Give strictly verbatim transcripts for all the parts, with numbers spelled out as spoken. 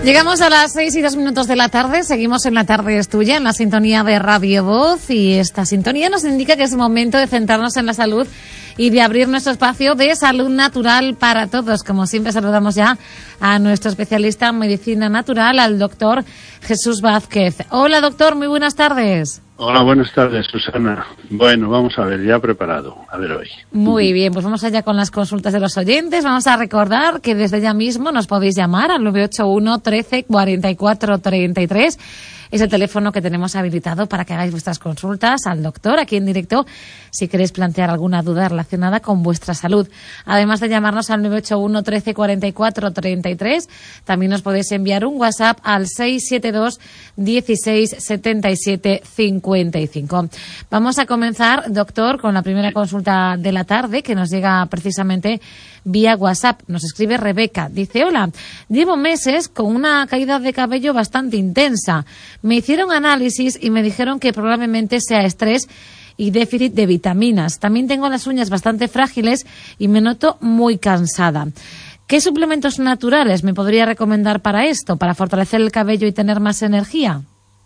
Llegamos a las seis y dos minutos de la tarde, seguimos en La Tarde es Tuya, en la sintonía de Radio Voz, y esta sintonía nos indica que es momento de centrarnos en la salud y de abrir nuestro espacio de salud natural para todos. Como siempre, saludamos ya a nuestro especialista en medicina natural, al doctor Jesús Vázquez. Hola, doctor, muy buenas tardes. Hola, buenas tardes, Susana. Bueno, vamos a ver, ya preparado. A ver hoy. Muy bien, pues vamos allá con las consultas de los oyentes. Vamos a recordar que desde ya mismo nos podéis llamar al nueve ocho uno, trece, cuarenta y cuatro, treinta y tres. Es el teléfono que tenemos habilitado para que hagáis vuestras consultas al doctor aquí en directo si queréis plantear alguna duda relacionada con vuestra salud. Además de llamarnos al nueve ocho uno, trece, cuarenta y cuatro, treinta y tres, también os podéis enviar un WhatsApp al seis siete dos, dieciséis, setenta y siete, cincuenta y cinco. Vamos a comenzar, doctor, con la primera consulta de la tarde que nos llega precisamente vía WhatsApp. Nos escribe Rebeca. Dice: hola, llevo meses con una caída de cabello bastante intensa. Me hicieron análisis y me dijeron que probablemente sea estrés y déficit de vitaminas. También tengo las uñas bastante frágiles y me noto muy cansada. ¿Qué suplementos naturales me podría recomendar para esto, para fortalecer el cabello y tener más energía?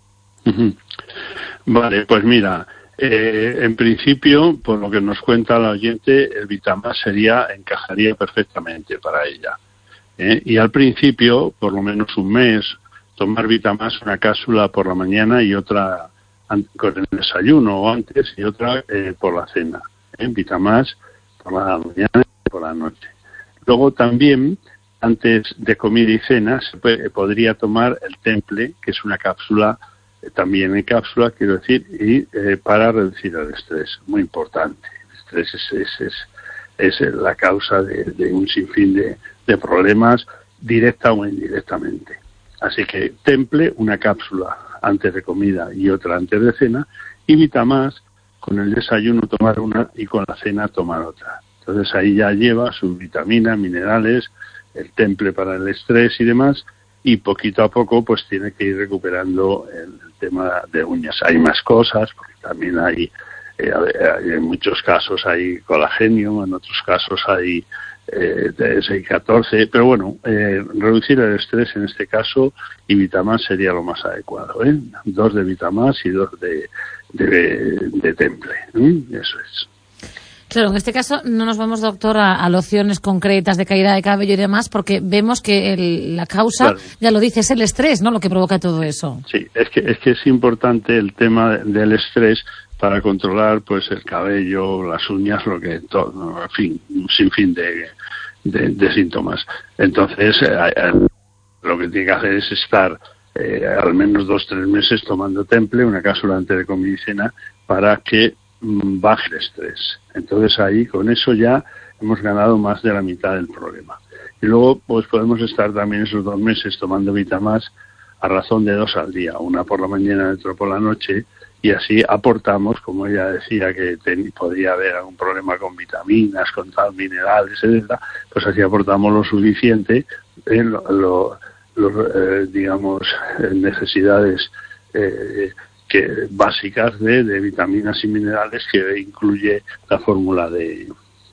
Vale, pues mira, eh, en principio, por lo que nos cuenta la oyente, el Vitamax sería, encajaría perfectamente para ella. ¿eh? Y al principio, por lo menos un mes, tomar Vitamax, una cápsula por la mañana y otra con el desayuno o antes, y otra eh, por la cena. ¿eh? Vitamax por la mañana y por la noche. Luego también, antes de comida y cena, se puede, podría tomar el Temple, que es una cápsula, eh, también en cápsula, quiero decir, y eh, para reducir el estrés. Muy importante. El estrés es, es, es, es la causa de, de un sinfín de, de problemas, directa o indirectamente. Así que Temple, una cápsula antes de comida y otra antes de cena, y Vitamax, con el desayuno tomar una y con la cena tomar otra. Entonces ahí ya lleva sus vitaminas, minerales, el Temple para el estrés y demás, y poquito a poco pues tiene que ir recuperando el, el tema de uñas. Hay más cosas, porque también hay, eh, hay en muchos casos hay colágeno, en otros casos hay Eh, de seis catorce, pero bueno, eh, reducir el estrés en este caso y Vitamax sería lo más adecuado, ¿eh? Dos de Vitamax y dos de, de, de Temple, ¿eh? Eso es. Claro, en este caso no nos vamos, doctor, a, a lociones concretas de caída de cabello y demás, porque vemos que el, la causa, claro, ya lo dice, es el estrés, ¿no?, lo que provoca todo eso. Sí, es que es que es importante el tema del estrés para controlar pues el cabello, las uñas, lo que todo, en fin, un sinfín de, de, de síntomas. Entonces, eh, lo que tiene que hacer es estar eh, al menos dos, tres meses tomando Temple, una cápsula antes de comida y cena, para que mm, baje el estrés. Entonces ahí, con eso ya hemos ganado más de la mitad del problema. Y luego, pues podemos estar también esos dos meses tomando Vitamax a razón de dos al día, una por la mañana y otra por la noche, y así aportamos, como ella decía, que ten, podría haber algún problema con vitaminas, con tal, minerales, etcétera, pues así aportamos lo suficiente en lo, lo, lo, eh, digamos, necesidades eh, que básicas de, de vitaminas y minerales que incluye la fórmula de,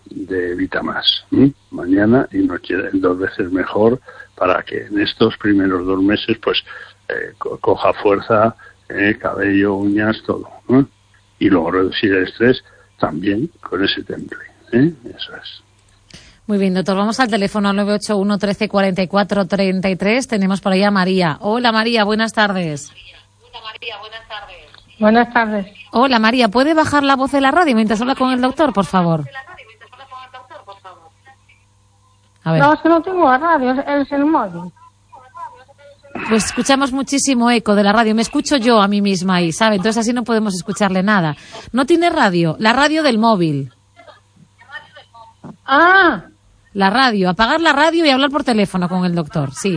de Vitamax. ¿Mm? Mañana y noche, dos veces mejor, para que en estos primeros dos meses pues eh, co- coja fuerza, Eh, cabello, uñas, todo, ¿eh? Y luego reducir el estrés también con ese Temple, ¿eh? Eso es. Muy bien, doctor, vamos al teléfono nueve ocho uno, trece, cuarenta y cuatro, treinta y tres. Tenemos por ahí a María. Hola, María, buenas tardes. Hola, María, buenas tardes. Buenas tardes. Hola, María, ¿puede bajar la voz de la radio mientras habla con el doctor, por favor? A ver. No, es que no tengo la radio, es, es el móvil. Pues escuchamos muchísimo eco de la radio. Me escucho yo a mí misma ahí, ¿sabe? Entonces así no podemos escucharle nada. No tiene radio, la radio del móvil. Ah. La radio, apagar la radio y hablar por teléfono con el doctor, sí.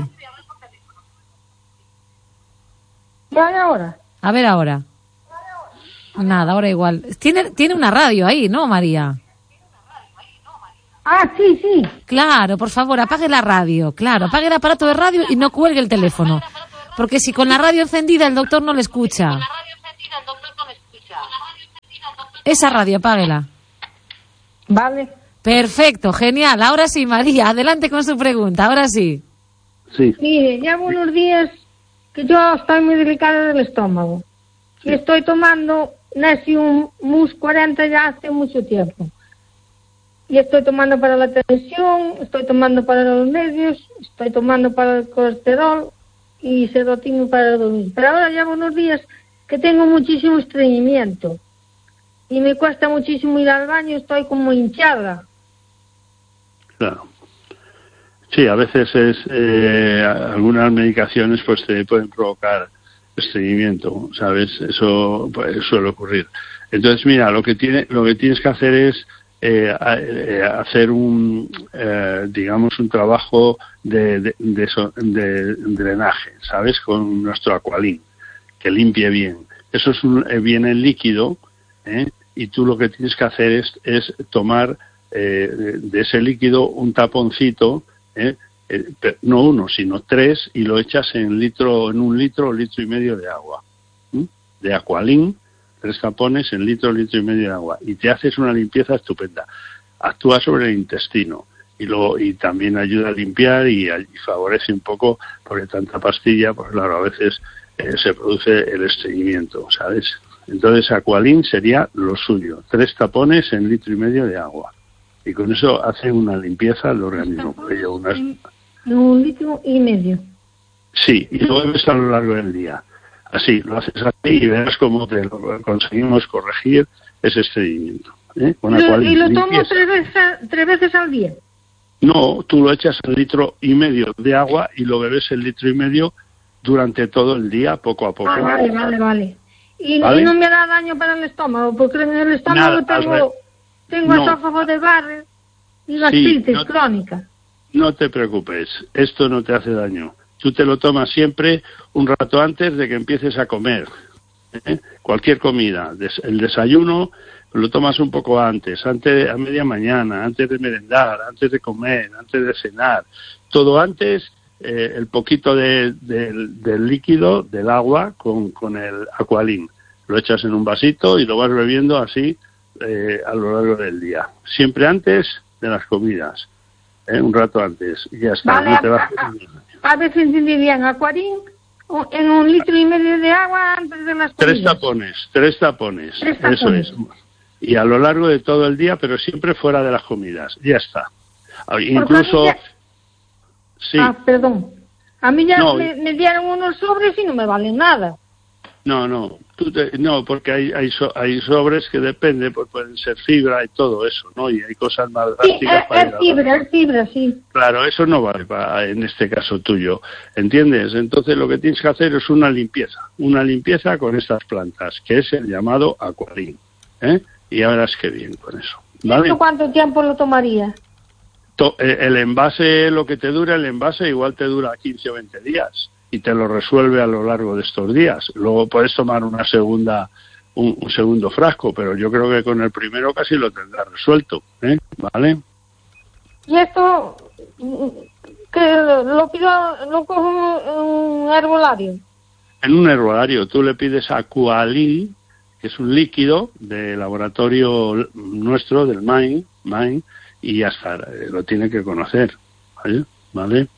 ¿Qué hay ahora? A ver ahora. Nada, ahora igual. Tiene, tiene una radio ahí, ¿no, María? Ah, sí, sí. Claro, por favor, apague la radio. Claro, apague el aparato de radio y no cuelgue el teléfono. Porque si con la radio encendida el doctor no le escucha. Esa radio, apáguela. Vale. Perfecto, genial. Ahora sí, María, adelante con su pregunta. Ahora sí. Sí. Mire, llevo unos días que yo estoy muy delicada del estómago. Sí. Y estoy tomando Nexium Mus cuarenta ya hace mucho tiempo. Y estoy tomando para la tensión, estoy tomando para los nervios, estoy tomando para el colesterol y serotino para dormir. Pero ahora llevo unos días que tengo muchísimo estreñimiento. Y me cuesta muchísimo ir al baño, estoy como hinchada. Claro. Sí, a veces es eh, algunas medicaciones pues te pueden provocar estreñimiento, ¿sabes? Eso pues, suele ocurrir. Entonces, mira, lo que tiene, lo que tienes que hacer es eh, eh, hacer un, eh, digamos, un trabajo de, de, de, eso, de drenaje, ¿sabes? Con nuestro Aqualin, que limpie bien. Eso es un, eh, viene en líquido, ¿eh? Y tú lo que tienes que hacer es, es tomar eh, de, de ese líquido un taponcito, ¿eh? Eh, no uno, sino tres, y lo echas en litro, en un litro o litro y medio de agua, ¿eh? De Aqualin, tres tapones en litro, litro y medio de agua, y te haces una limpieza estupenda. Actúa sobre el intestino y luego y también ayuda a limpiar y, y favorece un poco, porque tanta pastilla, pues claro, a veces eh, se produce el estreñimiento, ¿sabes? Entonces Aqualin sería lo suyo, tres tapones en litro y medio de agua, y con eso hace una limpieza al organismo. Unas... Un litro y medio. Sí, y lo bebes a lo largo del día. Así, lo haces así y verás cómo te lo conseguimos corregir ese estreñimiento. ¿eh? Con Aqualin, ¿Y lo tomo limpieza. tres veces, tres veces al día? No, tú lo echas en litro y medio de agua y lo bebes el litro y medio durante todo el día, poco a poco. Ah, vale, vale, vale. Y, ¿Vale? y no me da daño para el estómago, porque en el estómago Nada, tengo, tengo no. esófago de Barrett y gastritis Sí, no, crónica. No te preocupes, esto no te hace daño. Tú te lo tomas siempre un rato antes de que empieces a comer. ¿eh? Cualquier comida, des- el desayuno lo tomas un poco antes, antes de, a media mañana, antes de merendar, antes de comer, antes de cenar. Todo antes, eh, el poquito de, de, del líquido, del agua, con, con el Aqualin. Lo echas en un vasito y lo vas bebiendo así eh, a lo largo del día. Siempre antes de las comidas. ¿Eh? Un rato antes, y ya está. Vale, no te vas... a, a, a ver si entendí bien. Aqualin en un litro y medio de agua antes de las comidas. Tres tapones, tres tapones, Tres tapones. eso es. Y a lo largo de todo el día, pero siempre fuera de las comidas. Ya está. Incluso... Ya... Sí. Ah, perdón. A mí ya No. me, me dieron unos sobres y no me valen nada. No, no, tú te- no, porque hay hay, so- hay sobres que depende, pues pueden ser fibra y todo eso, ¿no? Y hay cosas más Sí, drásticas es, para es ir a- fibra, es fibra, sí. Claro, eso no vale para, en este caso tuyo, ¿entiendes? Entonces lo que tienes que hacer es una limpieza, una limpieza con estas plantas, que es el llamado Aqualin, ¿eh? Y ya verás qué bien con eso, ¿vale? ¿Esto cuánto tiempo lo tomaría? To- eh, el envase, lo que te dura el envase, igual te dura quince o veinte días y te lo resuelve a lo largo de estos días. Luego puedes tomar una segunda, un, un segundo frasco, pero yo creo que con el primero casi lo tendrás resuelto, ¿eh? ¿Vale? Y esto, mm, que lo, lo pido, lo cojo en un herbolario. En un herbolario tú le pides Aqualin, que es un líquido de laboratorio nuestro, del Main, Main, y ya está, eh, lo tiene que conocer, ¿vale? ¿Vale?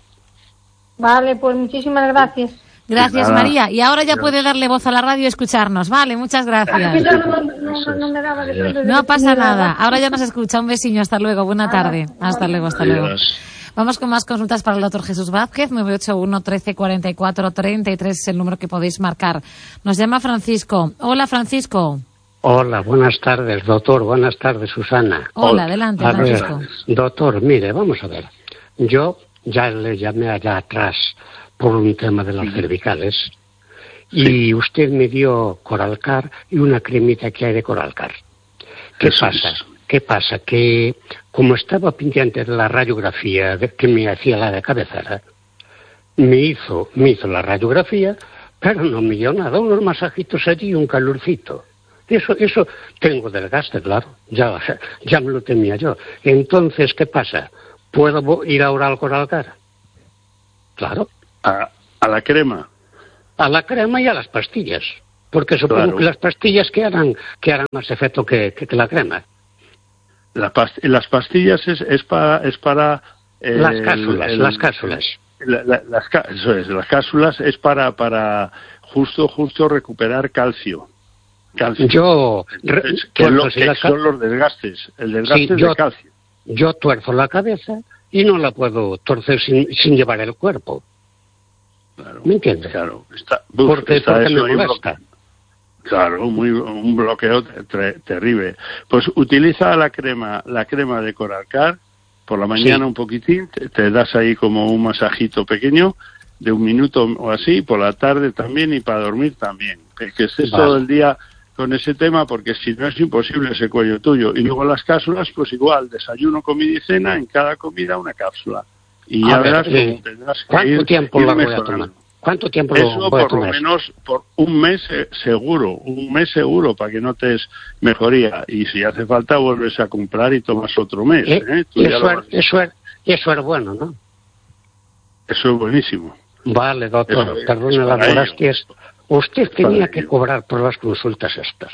Vale, pues muchísimas gracias. Gracias, Nada. María. Y ahora ya Adiós. puede darle voz a la radio y escucharnos. Vale, muchas Que gracias. yo no, no, no me daba de de- No de- pasa de- nada. Ahora ya nos escucha. Un besiño. Hasta luego. Buena tarde. Hasta luego, hasta luego. Adiós. Vamos con más consultas para el doctor Jesús Vázquez. nueve ocho uno, trece, cuarenta y cuatro, treinta y tres es el número que podéis marcar. Nos llama Francisco. Hola, Francisco. Hola, buenas tardes, doctor. Buenas tardes, Susana. Hola, adelante, A ver, Francisco. doctor, mire, vamos a ver. Yo ya le llamé allá atrás por un tema de las cervicales y usted me dio Coralcar y una cremita que hay de Coralcar. ¿Qué Eso pasa? es. ¿Qué pasa? Que como estaba pendiente de la radiografía de- que me hacía la de cabecera, me hizo, me hizo la radiografía, pero no me dio nada, unos masajitos allí y un calorcito. Eso, eso, tengo desgaste, claro, ya, ya me lo temía yo. Entonces, ¿qué pasa? ¿Puedo vo- ir ahora al Coralcar? Claro, A, a la crema. a la crema y a las pastillas, porque supongo Claro. que las pastillas que harán, que harán más efecto que, que, que la crema. La past- las pastillas es, es para... Es para eh, Las el- cápsulas, el- las cápsulas. la, la, las, eso es, las cápsulas es para, para justo, justo recuperar calcio. calcio. Yo... Entonces, que lo, que la son los desgastes, el desgaste sí, yo, de calcio. Yo tuerzo la cabeza y no la puedo torcer sin, sin llevar el cuerpo. Claro, ¿me entiendes? Claro, está, uf, porque, está porque eso me molesta. Claro, muy, un bloqueo ter, terrible. Pues utiliza la crema, la crema de Coralcar, por la mañana sí. un poquitín, te, te das ahí como un masajito pequeño, de un minuto o así, por la tarde también y para dormir también. Que, que estés vale. todo el día con ese tema, porque si no es imposible ese cuello tuyo. Y luego las cápsulas, pues igual, desayuno, comida y cena, en cada comida una cápsula. Y ya a verás ver, cómo tendrás que ¿cuánto ir, tiempo ir la voy mejorando. a tomar? ¿Cuánto tiempo Eso lo voy por a tomar? lo menos por un mes eh, seguro, un mes seguro para que notes mejoría. Y si hace falta vuelves a comprar y tomas otro mes. Eh, ¿eh? Tú eso, ya es, eso, es, eso es bueno, ¿no? Eso es buenísimo. Vale, doctor, Eso, perdone las molestias. Usted tenía que cobrar por las consultas estas.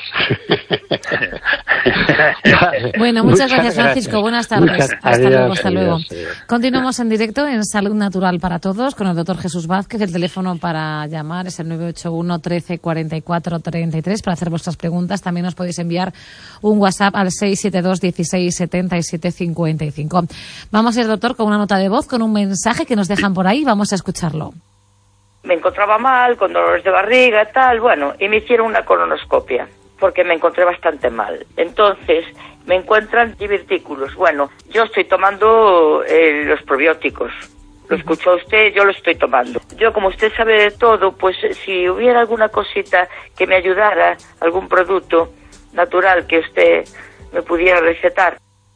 Vale. Bueno, muchas, muchas gracias, Francisco. Buenas tardes. Muchas, hasta adiós, luego, hasta adiós, luego. Adiós. Continuamos en directo en Salud Natural para Todos con el doctor Jesús Vázquez. El teléfono para llamar es el nueve ocho uno, trece, cuarenta y cuatro, treinta y tres para hacer vuestras preguntas. También os podéis enviar un WhatsApp al seis siete dos, dieciséis, setenta y siete, cincuenta y cinco. Vamos a ir, doctor, con una nota de voz, con un mensaje que nos dejan por ahí. Vamos a escucharlo. Me encontraba mal, con dolores de barriga, tal, bueno, y me hicieron una colonoscopia, porque me encontré bastante mal. Entonces, me encuentran divertículos. Bueno, yo estoy tomando eh, los probióticos. Lo escuchó usted, yo lo estoy tomando. Yo, como usted sabe de todo, pues si hubiera alguna cosita que me ayudara, algún producto natural que usted me pudiera recetar.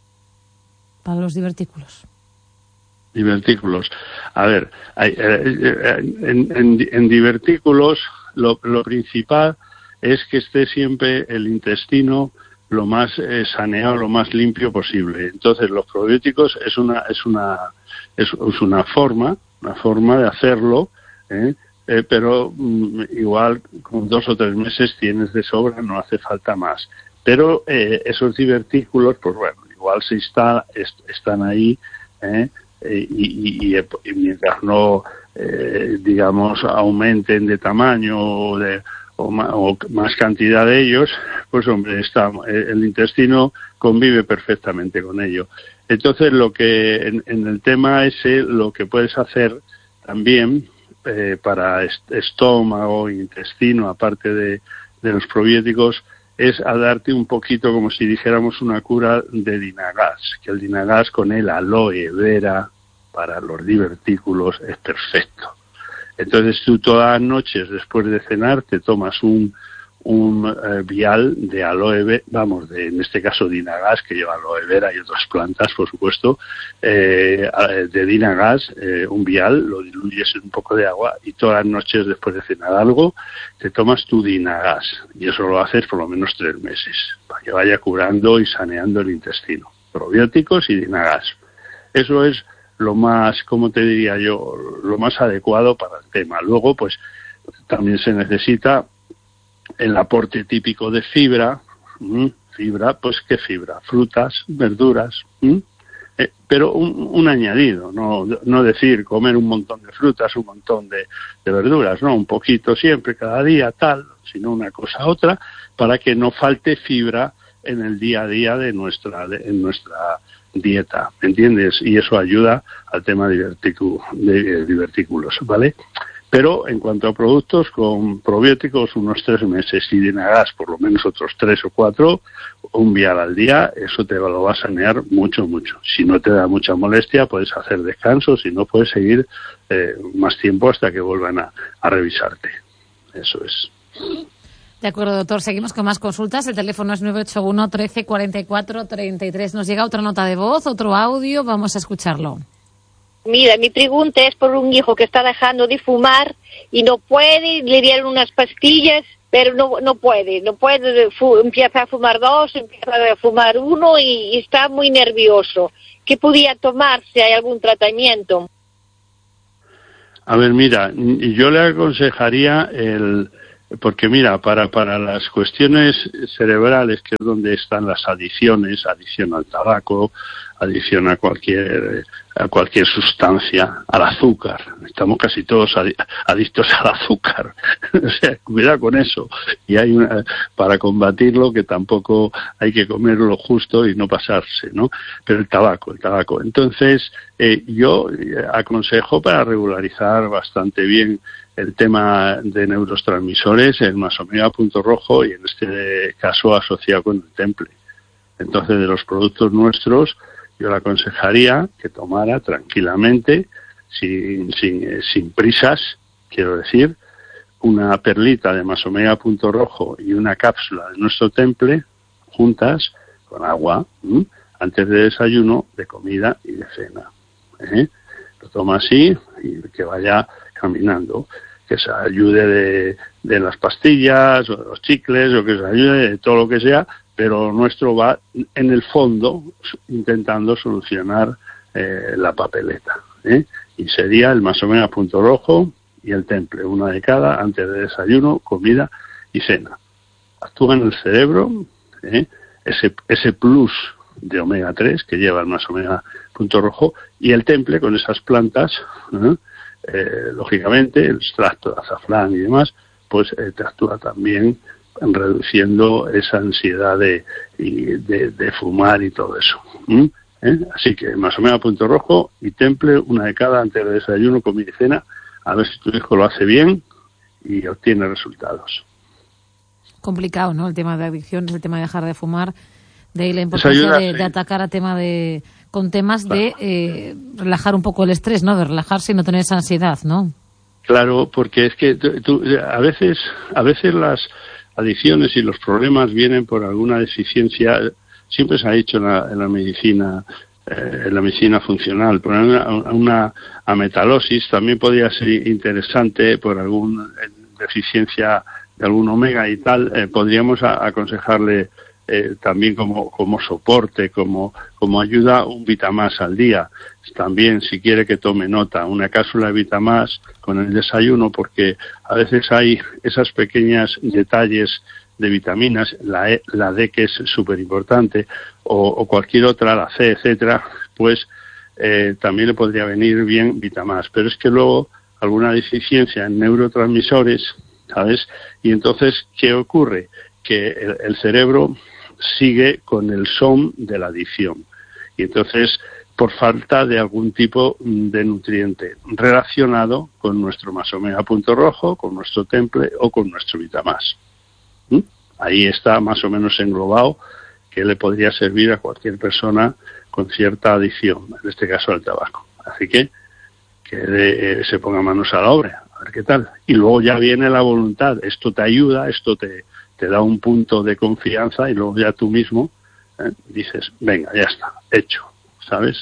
Para los divertículos. Divertículos. A ver, hay, eh, en, en, en divertículos lo, lo principal es que esté siempre el intestino lo más eh, saneado, lo más limpio posible. Entonces, los probióticos es una es una es, es una forma, una forma de hacerlo, ¿eh? Eh, pero mm, igual con dos o tres meses tienes de sobra, no hace falta más. Pero eh, esos divertículos, pues bueno, igual se está est, están ahí, ¿eh? Y, y, y, y mientras no, eh, digamos, aumenten de tamaño o, de, o, más, o más cantidad de ellos, pues hombre, está, el intestino convive perfectamente con ello. Entonces, lo que en, en el tema ese, lo que puedes hacer también eh, para est- estómago, intestino, aparte de, de los probióticos, es a darte un poquito como si dijéramos una cura de Dinagas, que el Dinagas con el aloe vera para los divertículos es perfecto. Entonces tú todas las noches después de cenar te tomas un un eh, vial de aloe vera, vamos, de, en este caso Dinagas, que lleva aloe vera y otras plantas, por supuesto, eh, de Dinagas, eh, un vial, lo diluyes en un poco de agua y todas las noches después de cenar algo, te tomas tu Dinagas y eso lo haces por lo menos tres meses, para que vaya curando y saneando el intestino. Probióticos y Dinagas. Eso es lo más, ¿cómo te diría yo?, lo más adecuado para el tema. Luego, pues, también se necesita el aporte típico de fibra, ¿m? fibra, pues ¿qué fibra? Frutas, verduras, eh, pero un, un añadido, no, no decir comer un montón de frutas, un montón de, de verduras, no, un poquito siempre, cada día, tal, sino una cosa a otra, para que no falte fibra en el día a día de nuestra, de, en nuestra dieta, ¿me entiendes? Y eso ayuda al tema de, diverticu, de divertículos, ¿vale? Pero en cuanto a productos, con probióticos unos tres meses y Dinagas por lo menos otros tres o cuatro, un vial al día, eso te lo va a sanear mucho, mucho. Si no te da mucha molestia, puedes hacer descanso, si no, puedes seguir eh, más tiempo hasta que vuelvan a, a revisarte. Eso es. De acuerdo, doctor. Seguimos con más consultas. El teléfono es nueve ocho uno, trece, cuarenta y cuatro, treinta y tres. Nos llega otra nota de voz, otro audio. Vamos a escucharlo. Mira, mi pregunta es por un hijo que está dejando de fumar y no puede, le dieron unas pastillas, pero no no puede, no puede, fu- empieza a fumar dos, empieza a fumar uno y, y está muy nervioso. ¿Qué podía tomarse? ¿Hay algún tratamiento? A ver, mira, yo le aconsejaría el, porque mira, para, para las cuestiones cerebrales, que es donde están las adicciones, adicción al tabaco, adicción a cualquier a cualquier sustancia, al azúcar, estamos casi todos adi- adictos al azúcar, o sea, cuidado con eso, y hay una, para combatirlo, que tampoco hay que comer lo justo y no pasarse, ¿no? Pero el tabaco, el tabaco, entonces eh, yo aconsejo, para regularizar bastante bien el tema de neurotransmisores, el masomega punto rojo, y en este caso asociado con el temple. Entonces, de los productos nuestros, yo le aconsejaría que tomara tranquilamente, sin, sin, sin prisas, quiero decir, una perlita de masomega punto rojo y una cápsula de nuestro temple, juntas, con agua, ¿m? antes de desayuno, de comida y de cena. ¿eh? Lo toma así y que vaya caminando, que se ayude de, de las pastillas o de los chicles, o que se ayude de todo lo que sea, pero nuestro va en el fondo intentando solucionar eh, la papeleta. ¿eh? Y sería el masomega punto rojo y el temple, una de cada, antes de desayuno, comida y cena. Actúa en el cerebro, ¿eh? ese, ese plus de omega tres que lleva el masomega punto rojo, y el temple con esas plantas, ¿eh? Eh, lógicamente el extracto de azafrán y demás, pues eh, te actúa también reduciendo esa ansiedad de, y de, de fumar y todo eso. ¿Mm? ¿Eh? Así que masomega punto rojo y temple, una de cada, antes de desayuno, comida y cena, a ver si tu hijo lo hace bien y obtiene resultados. Complicado, ¿no? El tema de adicciones, el tema de dejar de fumar, de ahí la importancia ayuda, de, sí. de atacar a tema de con temas claro. de eh, relajar un poco el estrés, ¿no? De relajarse y no tener esa ansiedad, ¿no? Claro, porque es que tú, tú, a veces a veces las adicciones y los problemas vienen por alguna deficiencia. Siempre se ha dicho en la, en la medicina eh, en la medicina funcional, por una, una ametalosis también podría ser interesante por alguna deficiencia de algún omega y tal. Eh, podríamos a, aconsejarle Eh, también como, como soporte, como, como ayuda, un Vitamás al día. También, si quiere que tome nota, una cápsula de Vitamás con el desayuno, porque a veces hay esas pequeñas detalles de vitaminas, la, e, la D, que es súper importante, o, o cualquier otra, la C, etcétera, pues eh, también le podría venir bien Vitamás. Pero es que luego alguna deficiencia en neurotransmisores, ¿sabes? Y entonces, ¿qué ocurre? Que el, el cerebro sigue con el son de la adicción, y entonces por falta de algún tipo de nutriente relacionado con nuestro masomega punto rojo, con nuestro temple o con nuestro Vitamás. ¿Mm? Ahí está más o menos englobado que le podría servir a cualquier persona con cierta adicción, en este caso al tabaco. Así que que de, se ponga manos a la obra, a ver qué tal. Y luego ya viene la voluntad, esto te ayuda, esto te te da un punto de confianza, y luego ya tú mismo eh, dices, venga, ya está, hecho, ¿sabes?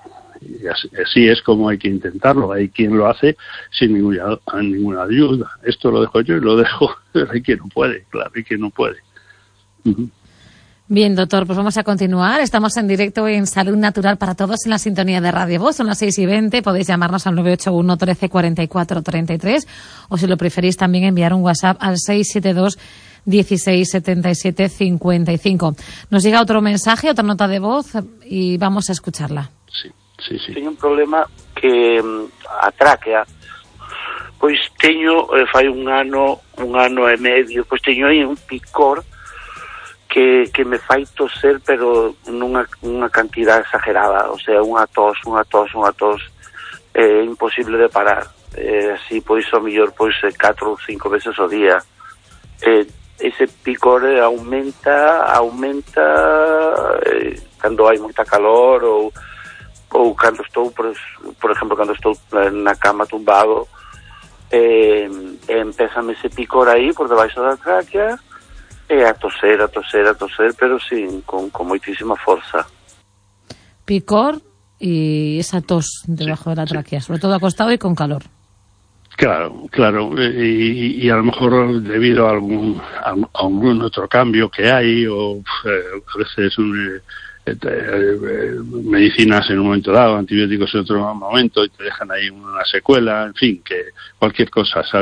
Y así, así es como hay que intentarlo. Hay quien lo hace sin ninguna, ninguna ayuda. Esto lo dejo yo y lo dejo, pero hay quien no puede, claro, hay quien no puede. Uh-huh. Bien, doctor, pues vamos a continuar. Estamos en directo en Salud Natural para Todos en la sintonía de Radio Voz. Son las seis y veinte. Podéis llamarnos al nueve ocho uno, trece, cuarenta y cuatro, treinta y tres, o si lo preferís también enviar un WhatsApp al seis siete dos, dieciséis, setenta y siete, cincuenta y cinco. Nos llega otro mensaje, otra nota de voz, y vamos a escucharla. Sí, sí, sí. Teño un problema que a tráquea, pois teño, eh, fai un ano, un ano e medio, pois teño aí un picor que, que me fai toser, pero nunha unha cantidad exagerada, o sea, unha tos, unha tos, unha tos, é eh, imposible de parar. Eh, así, pois, o mellor, pois, catro ou cinco veces ao día. Eh, ese picor aumenta, aumenta eh, cando hai moita calor, ou, ou cando estou, por, por exemplo, cando estou na cama tumbado, eh, empezame ese picor aí por debaixo da tráquea, e a toser, a toser, a toser, pero sin, con, con moitísima forza. Picor y esa tos debajo sí, de la tráquea, sí. Sobre todo acostado y con calor. Claro, claro, y, y a lo mejor debido a algún, a algún otro cambio que hay, o eh, a veces un, eh, eh, medicinas en un momento dado, antibióticos en otro momento, y te dejan ahí una secuela, en fin, que cualquier cosa, ¿sabes?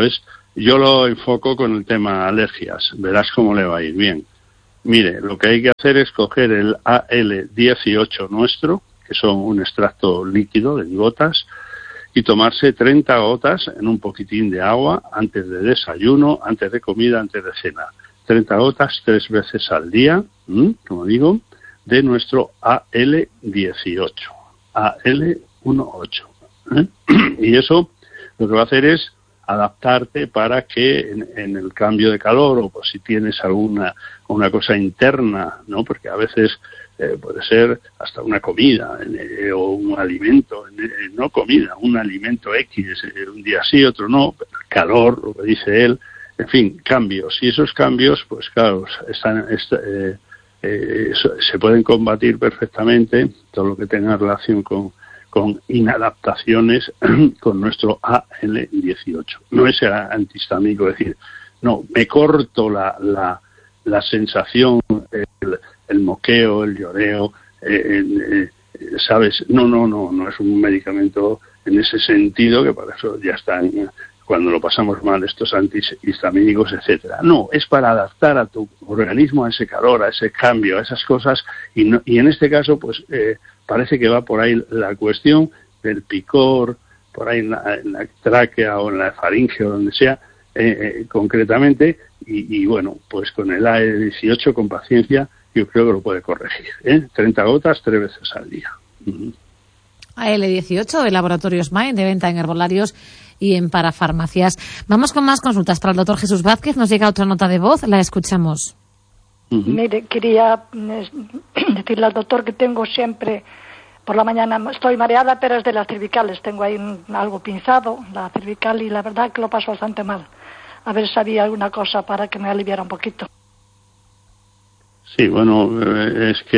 Yo lo enfoco con el tema alergias, verás cómo le va a ir bien. Mire, lo que hay que hacer es coger el A L dieciocho nuestro, que son un extracto líquido de gotas, y tomarse treinta gotas en un poquitín de agua antes de desayuno, antes de comida, antes de cena. treinta gotas tres veces al día, ¿m? como digo, de nuestro A L dieciocho, A L dieciocho. ¿eh? Y eso lo que va a hacer es adaptarte para que en, en el cambio de calor, o pues, si tienes alguna una cosa interna, ¿no? Porque a veces eh, puede ser hasta una comida eh, o un alimento, eh, no comida, un alimento X, eh, un día sí, otro no, calor, lo que dice él, en fin, cambios. Y esos cambios, pues claro, están, est eh, eh, se pueden combatir perfectamente, todo lo que tenga relación con con inadaptaciones con nuestro A L dieciocho. No es antihistamínico, es decir, no, me corto la, la, la sensación, el, el moqueo, el lloreo, eh, eh, ¿sabes? No, no, no, no es un medicamento en ese sentido, que para eso ya están, cuando lo pasamos mal, estos antihistamínicos, etcétera. No, es para adaptar a tu organismo a ese calor, a ese cambio, a esas cosas, y, no, y en este caso, pues, eh, parece que va por ahí la cuestión del picor, por ahí en la, en la tráquea o en la faringe o donde sea, eh, eh, concretamente, y, y bueno, pues con el A L dieciocho, con paciencia, yo creo que lo puede corregir. ¿eh? treinta gotas, tres veces al día. Uh-huh. A L dieciocho de Laboratorios Mind, de venta en herbolarios y en parafarmacias. Vamos con más consultas para el doctor Jesús Vázquez. Nos llega otra nota de voz, la escuchamos. Uh-huh. Mire, quería decirle al doctor que tengo siempre, por la mañana estoy mareada, pero es de las cervicales, tengo ahí un, algo pinzado, la cervical, y la verdad que lo paso bastante mal. A ver si había alguna cosa para que me aliviara un poquito. Sí, bueno, eh, es que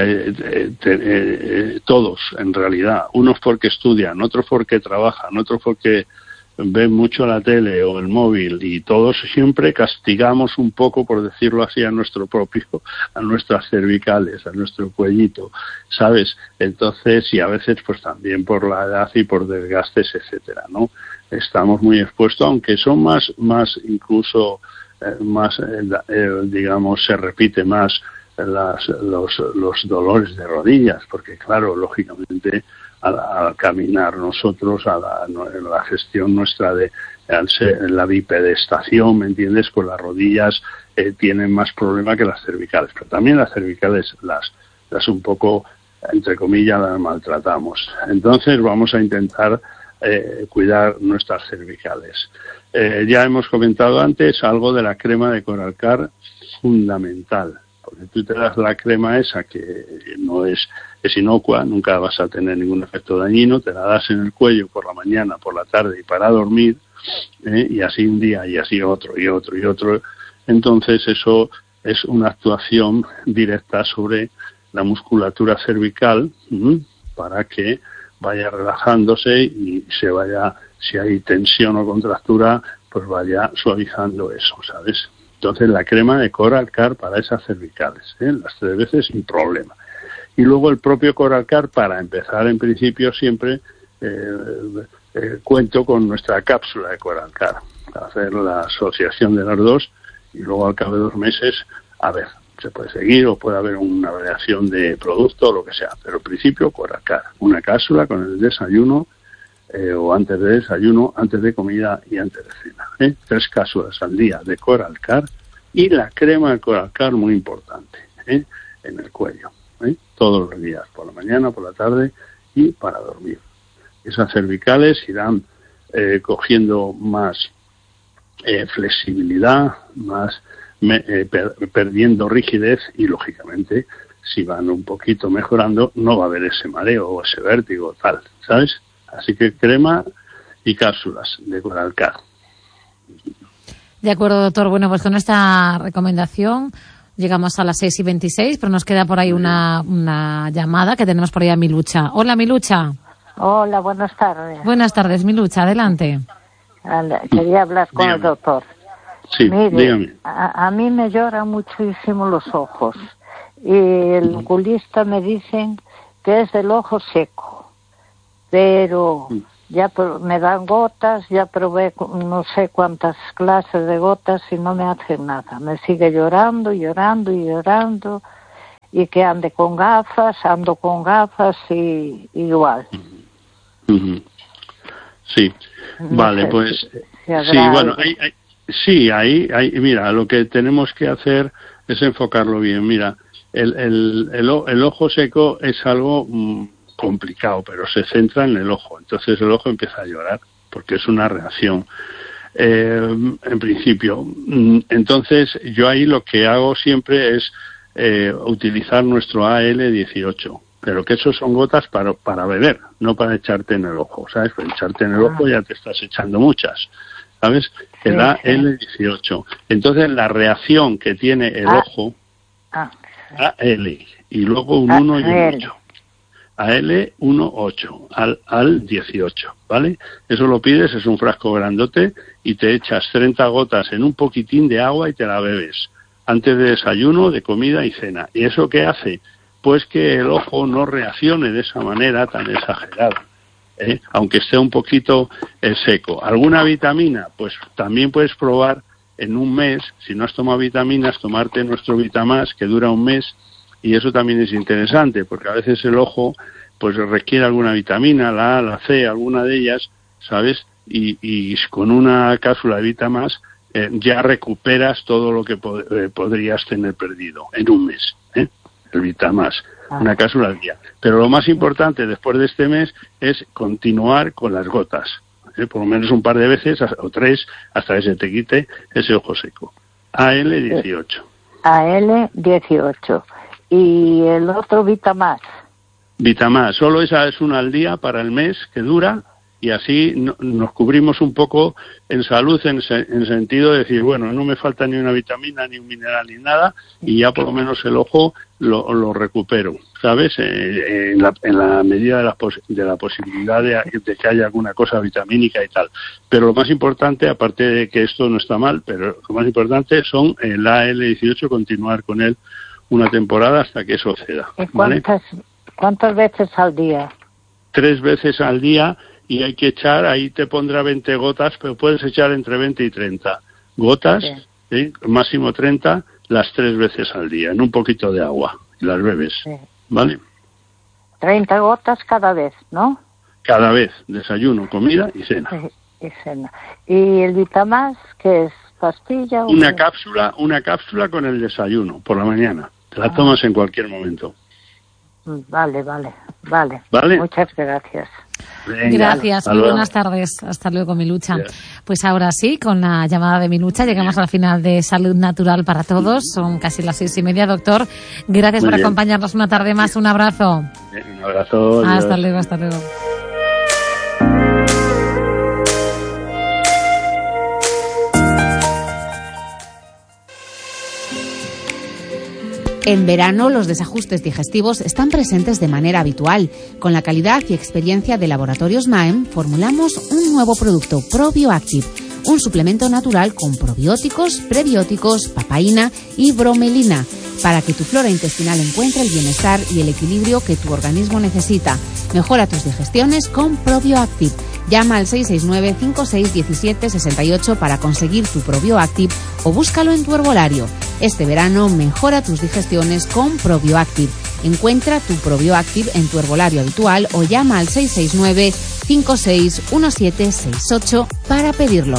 eh, te, eh, todos, en realidad, unos porque estudian, otros porque trabajan, otros porque ven mucho la tele o el móvil, y todos siempre castigamos un poco, por decirlo así, a nuestro propio, a nuestras cervicales, a nuestro cuellito, ¿sabes? Entonces, y a veces pues también por la edad y por desgastes, etcétera, ¿no? Estamos muy expuestos, aunque son más, más incluso, eh, más, eh, eh, digamos, se repite más las, los, los dolores de rodillas, porque claro, lógicamente, Al, al caminar nosotros, a la, a la gestión nuestra de al ser, la bipedestación, ¿me entiendes? Pues las rodillas eh, tienen más problema que las cervicales, pero también las cervicales las, las un poco, entre comillas, las maltratamos. Entonces vamos a intentar eh, cuidar nuestras cervicales. Eh, ya hemos comentado antes algo de la crema de Coralcar, fundamental, porque tú te das la crema esa que no es, es inocua, nunca vas a tener ningún efecto dañino, te la das en el cuello por la mañana, por la tarde y para dormir, ¿eh? Y así un día y así otro y otro y otro. Entonces eso es una actuación directa sobre la musculatura cervical, ¿m? Para que vaya relajándose y se vaya, si hay tensión o contractura, pues vaya suavizando eso, ¿sabes? Entonces la crema de Coralcar para esas cervicales, ¿eh? Las tres veces sin problema. Y luego el propio Coralcar, para empezar en principio siempre eh, eh, cuento con nuestra cápsula de Coralcar, para hacer la asociación de las dos, y luego al cabo de dos meses, a ver, se puede seguir o puede haber una variación de producto o lo que sea, pero al principio Coralcar, una cápsula con el desayuno, Eh, o antes de desayuno, antes de comida y antes de cena. ¿eh? Tres cápsulas al día de Coralcar, y la crema de Coralcar, muy importante, ¿eh? en el cuello, ¿eh? todos los días, por la mañana, por la tarde y para dormir. Esas cervicales irán eh, cogiendo más eh, flexibilidad, más me, eh, per, perdiendo rigidez, y lógicamente si van un poquito mejorando no va a haber ese mareo o ese vértigo tal, ¿sabes? Así que crema y cápsulas de Coralcar. De acuerdo, doctor. Bueno, pues con esta recomendación llegamos a las seis y veintiséis, pero nos queda por ahí una, una llamada que tenemos por ahí a Milucha. Hola, Milucha. Hola, buenas tardes. Buenas tardes, Milucha. Adelante. Quería hablar con dígame. el doctor. Sí, Mire, dígame. A, a mí me lloran muchísimo los ojos, y el oculista me dicen que es del ojo seco. Pero Ya me dan gotas, ya probé no sé cuántas clases de gotas y no me hacen nada. Me sigue llorando, llorando y llorando. Y que ande con gafas, ando con gafas y igual. Uh-huh. Sí, no vale, sé, pues si sí, bueno, hay, hay, sí, ahí, hay, mira, lo que tenemos que hacer es enfocarlo bien. Mira, el, el, el, el ojo seco es algo mmm, complicado, pero se centra en el ojo. Entonces el ojo empieza a llorar porque es una reacción. Eh, en principio, entonces yo ahí lo que hago siempre es eh, utilizar nuestro A L dieciocho, pero que eso son gotas para, para beber, no para echarte en el ojo, ¿sabes? Para echarte en el ojo ya te estás echando muchas, ¿sabes? El A L dieciocho. Entonces la reacción que tiene el ah. ojo, ah. A L, y luego un uno y un ocho. A L uno ocho al, al dieciocho, ¿vale? Eso lo pides, es un frasco grandote y te echas treinta gotas en un poquitín de agua y te la bebes antes de desayuno, de comida y cena. ¿Y eso qué hace? Pues que el ojo no reaccione de esa manera tan exagerada, ¿eh? Aunque esté un poquito eh, seco. ¿Alguna vitamina? Pues también puedes probar en un mes, si no has tomado vitaminas, tomarte nuestro Vitamás, que dura un mes. Y eso también es interesante, porque a veces el ojo pues requiere alguna vitamina, la A, la C, alguna de ellas, ¿sabes? Y, y con una cápsula de Vitamás eh, ya recuperas todo lo que pod- eh, podrías tener perdido en un mes, ¿eh? El Vitamás, ah. una cápsula al día. Pero lo más importante después de este mes es continuar con las gotas, ¿eh? Por lo menos un par de veces o tres hasta que se te quite ese ojo seco. A L dieciocho. A L dieciocho. Y el otro Vitamás. Vitamás, solo esa es una al día para el mes que dura y así no, nos cubrimos un poco en salud en, se, en sentido de decir, bueno, no me falta ni una vitamina, ni un mineral, ni nada y ya por lo menos el ojo lo, lo recupero, ¿sabes? Eh, en, la, en la medida de la, pos, de la posibilidad de, de que haya alguna cosa vitamínica y tal. Pero lo más importante, aparte de que esto no está mal, pero lo más importante son el A L dieciocho, continuar con él una temporada hasta que eso ceda. ¿Vale? ¿Cuántas, ¿Cuántas veces al día? Tres veces al día y hay que echar, ahí te pondrá veinte gotas, pero puedes echar entre veinte y treinta gotas, sí. ¿Sí? Máximo treinta, las tres veces al día, en un poquito de agua, y las bebes, sí. ¿Vale? treinta gotas cada vez, ¿no? Cada vez, desayuno, comida y cena. Y, y cena. ¿Y el Vitamás, qué es? ¿Pastilla? Una o... cápsula, una cápsula con el desayuno, por la mañana. Te la ah. tomas en cualquier momento. Vale, vale, vale. ¿Vale? Muchas gracias. Venga, gracias, muy buenas tardes. Hasta luego, Milucha. Yeah. Pues ahora sí, con la llamada de Milucha, llegamos al final de Salud Natural para Todos. Son casi las seis y media, doctor. Gracias muy por bien. Acompañarnos una tarde más. Un abrazo. Bien, un abrazo. Hasta luego, hasta luego. En verano, los desajustes digestivos están presentes de manera habitual. Con la calidad y experiencia de Laboratorios Maem, formulamos un nuevo producto, ProBioActive, un suplemento natural con probióticos, prebióticos, papaína y bromelina, para que tu flora intestinal encuentre el bienestar y el equilibrio que tu organismo necesita. Mejora tus digestiones con ProBioActive. Llama al seis seis nueve, cinco seis uno siete, seis ocho para conseguir tu ProBioActive o búscalo en tu herbolario. Este verano mejora tus digestiones con ProBioActive. Encuentra tu ProBioActive en tu herbolario habitual o llama al seis seis nueve, cinco seis uno siete, seis ocho para pedirlo.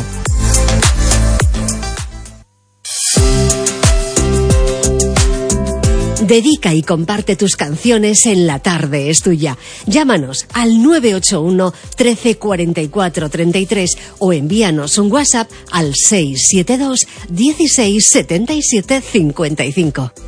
Dedica y comparte tus canciones en La Tarde es Tuya. Llámanos al nueve ocho uno, trece, cuarenta y cuatro, treinta y tres o envíanos un WhatsApp al seis siete dos, dieciséis, setenta y siete, cincuenta y cinco.